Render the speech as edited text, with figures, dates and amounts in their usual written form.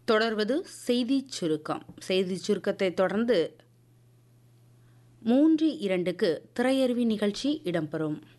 தொடர்வது செய்திச் சுருக்கம். செய்திச் சுருக்கத்தை தொடர்ந்து 3:02க்கு திரையருவி நிகழ்ச்சி இடம்பெறும்.